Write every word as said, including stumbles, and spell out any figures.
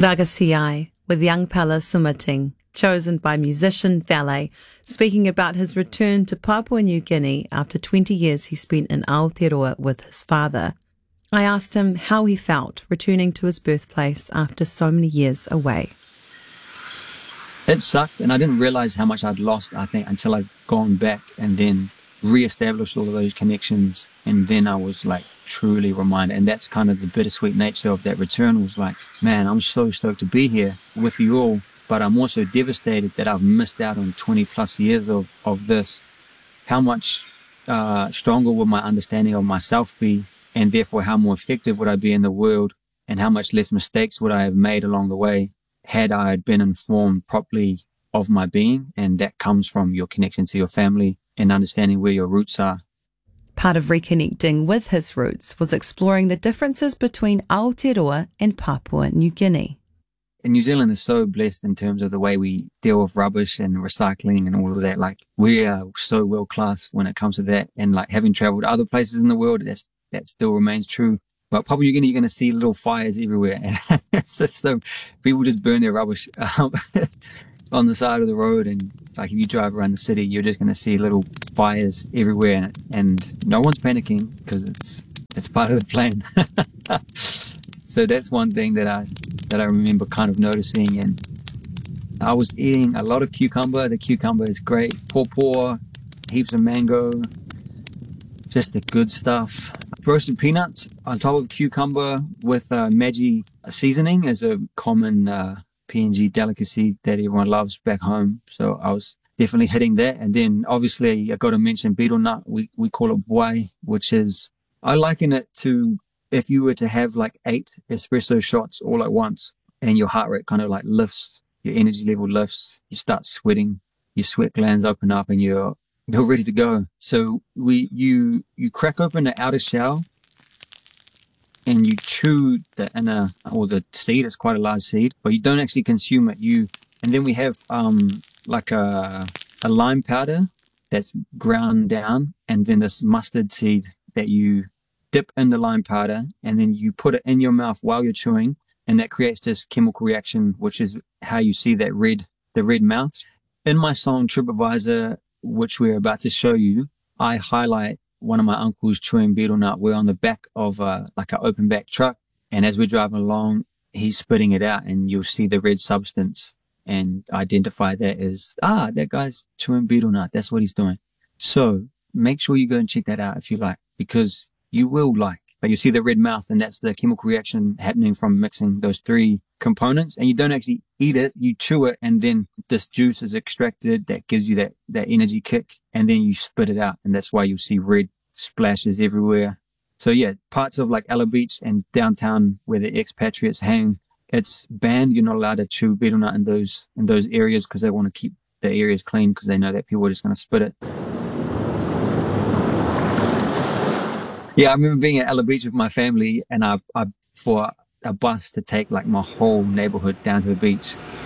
Ragasiai with Young Pala Sumating, chosen by musician Valet, speaking about his return to Papua New Guinea after twenty years he spent in Aotearoa with his father. I asked him how he felt returning to his birthplace after so many years away. It sucked, and I didn't realize how much I'd lost, I think, until I'd gone back and then re-established all of those connections, and then I was like truly reminded. And that's kind of the bittersweet nature of that return. Was like, man, I'm so stoked to be here with you all, but I'm also devastated that I've missed out on twenty plus years of, of this. How much uh, stronger would my understanding of myself be, and therefore how more effective would I be in the world, and how much less mistakes would I have made along the way had I been informed properly of my being. And that comes from your connection to your family and understanding where your roots are. Part of reconnecting with his roots was exploring the differences between Aotearoa and Papua New Guinea. And New Zealand is so blessed in terms of the way we deal with rubbish and recycling and all of that. Like, we are so world class when it comes to that. And like, having traveled to other places in the world, that's, that still remains true. But Papua New Guinea, you're going to see little fires everywhere. And so, so people just burn their rubbish um, on the side of the road. And like, if you drive around the city, you're just going to see little fires everywhere. And, and no one's panicking because it's, it's part of the plan. So that's one thing that I, that I remember kind of noticing. And I was eating a lot of cucumber. The cucumber is great. Pawpaw, heaps of mango, just the good stuff. Roasted peanuts on top of cucumber with uh, Maggi seasoning is a common uh, P N G delicacy that everyone loves back home. So I was definitely hitting that. And then obviously I got to mention betel nut. We, we call it buai, which is, I liken it to if you were to have like eight espresso shots all at once and your heart rate kind of like lifts, your energy level lifts, you start sweating, your sweat glands open up and you're You're ready to go. So we, you, you crack open the outer shell and you chew the inner, or the seed. It's quite a large seed, but you don't actually consume it. You, and then we have, um, like a, a lime powder that's ground down, and then this mustard seed that you dip in the lime powder, and then you put it in your mouth while you're chewing. And that creates this chemical reaction, which is how you see that red, the red mouth. In my song TripAdvisor, which we're about to show you, I highlight one of my uncles chewing betel nut. We're on the back of a, like an open back truck. And as we're driving along, he's spitting it out and you'll see the red substance and identify that as, ah, that guy's chewing betel nut. That's what he's doing. So make sure you go and check that out if you like, because you will like, but you see the red mouth, and that's the chemical reaction happening from mixing those three components. And you don't actually eat it, you chew it, and then this juice is extracted that gives you that, that energy kick, and then you spit it out. And that's why you'll see red splashes everywhere. So yeah, parts of like Ella Beach and downtown where the expatriates hang, it's banned. You're not allowed to chew betel nut in those, in those areas because they want to keep the areas clean because they know that people are just going to spit it. Yeah, I remember being at Ella Beach with my family, and I, I, for a bus to take like my whole neighborhood down to the beach.